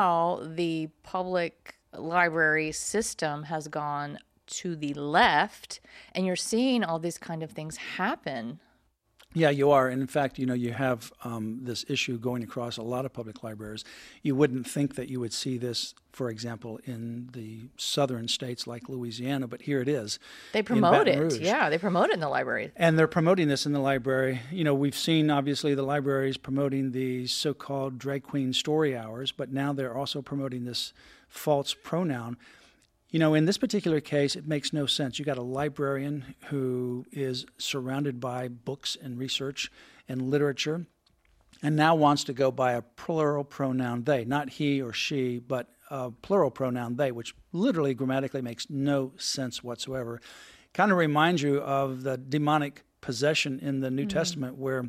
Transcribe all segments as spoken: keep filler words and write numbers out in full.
Now the public library system has gone to the left, and you're seeing all these kind of things happen. Yeah, you are. And in fact, you know, you have um, this issue going across a lot of public libraries. You wouldn't think that you would see this, for example, in the southern states like Louisiana, but here it is. They promote in Baton it. Rouge. Yeah, they promote it in the library. And they're promoting this in the library. You know, we've seen, obviously, the libraries promoting the so-called drag queen story hours, but now they're also promoting this false pronoun. You know, in this particular case, it makes no sense. You got a librarian who is surrounded by books and research and literature and now wants to go by a plural pronoun they, not he or she, but a plural pronoun they, which literally grammatically makes no sense whatsoever. Kind of reminds you of the demonic possession in the New mm-hmm. Testament where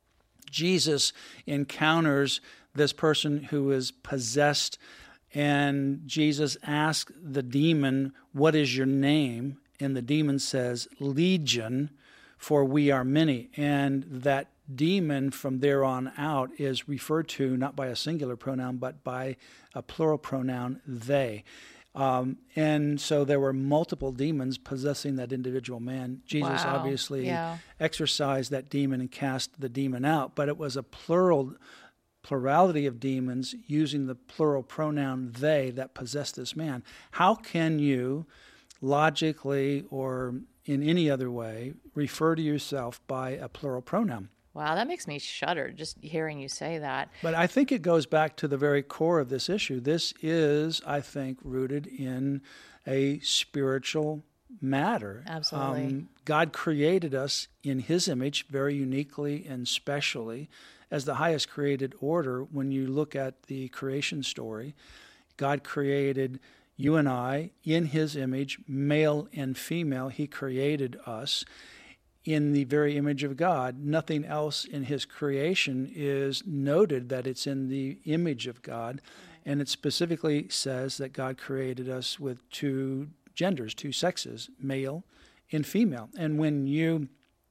Jesus encounters this person who is possessed. And Jesus asks the demon, "What is your name?" And the demon says, "Legion, for we are many." And that demon from there on out is referred to not by a singular pronoun, but by a plural pronoun, they. Um, and so there were multiple demons possessing that individual man. Jesus wow. obviously yeah. exorcised that demon and cast the demon out, but it was a plural plurality of demons using the plural pronoun they that possessed this man. How can you logically or in any other way refer to yourself by a plural pronoun? Wow, that makes me shudder just hearing you say that. But I think it goes back to the very core of this issue. This is, I think, rooted in a spiritual matter. Absolutely. Um, God created us in his image very uniquely and specially as the highest created order. When you look at the creation story, God created you and I in his image, male and female. He created us in the very image of God. Nothing else in his creation is noted that it's in the image of God. And it specifically says that God created us with two genders, two sexes, male and female. And when you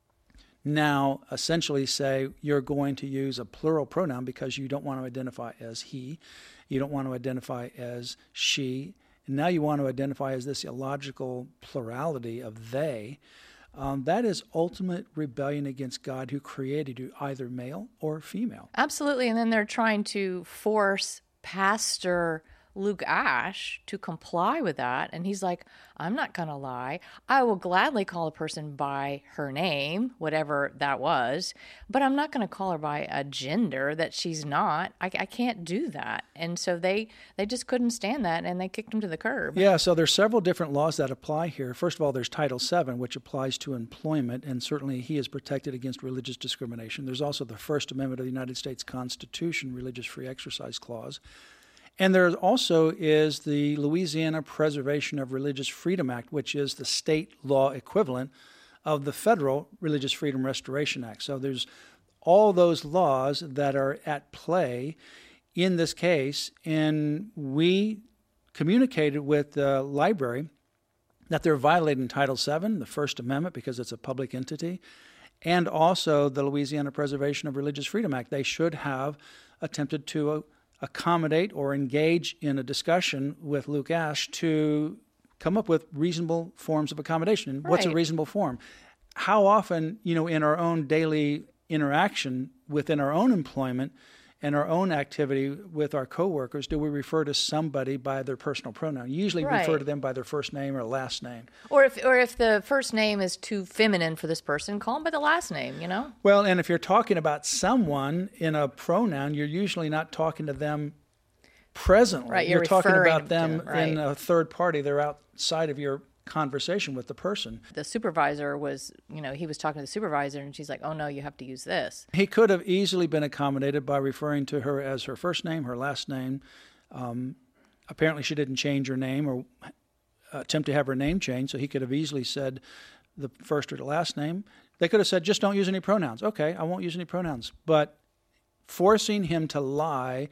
now essentially say you're going to use a plural pronoun because you don't want to identify as he, you don't want to identify as she, and now you want to identify as this illogical plurality of they, um, that is ultimate rebellion against God who created you either male or female. Absolutely. And then they're trying to force Pastor Luke Ashe to comply with that. And he's like, I'm not going to lie. I will gladly call a person by her name, whatever that was, but I'm not going to call her by a gender that she's not. I, I can't do that. And so they, they just couldn't stand that, and they kicked him to the curb. Yeah, so there's several different laws that apply here. First of all, there's Title seven, which applies to employment, and certainly he is protected against religious discrimination. There's also the First Amendment of the United States Constitution, Religious Free Exercise Clause. And there also is the Louisiana Preservation of Religious Freedom Act, which is the state law equivalent of the federal Religious Freedom Restoration Act. So there's all those laws that are at play in this case, and we communicated with the library that they're violating Title seven, the First Amendment, because it's a public entity, and also the Louisiana Preservation of Religious Freedom Act. They should have attempted to uh, accommodate or engage in a discussion with Luke Ashe to come up with reasonable forms of accommodation. Right. What's a reasonable form? How often, you know, in our own daily interaction within our own employment and our own activity with our coworkers do we refer to somebody by their personal pronoun? You usually right. refer to them by their first name or last name. Or if or if the first name is too feminine for this person, call them by the last name, you know? Well, and if you're talking about someone in a pronoun, you're usually not talking to them presently. Right, you're, you're talking about them to, right. in a third party. They're outside of your conversation with the person. The supervisor was, you know, he was talking to the supervisor, and she's like, oh, no, you have to use this. He could have easily been accommodated by referring to her as her first name, her last name. Um, apparently she didn't change her name or attempt to have her name changed, so he could have easily said the first or the last name. They could have said, just don't use any pronouns. Okay, I won't use any pronouns. But forcing him to lie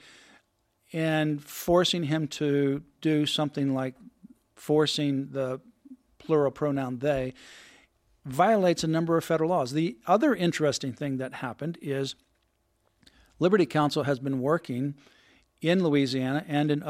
and forcing him to do something like forcing the plural pronoun they violates a number of federal laws. The other interesting thing that happened is Liberty Counsel has been working in Louisiana and in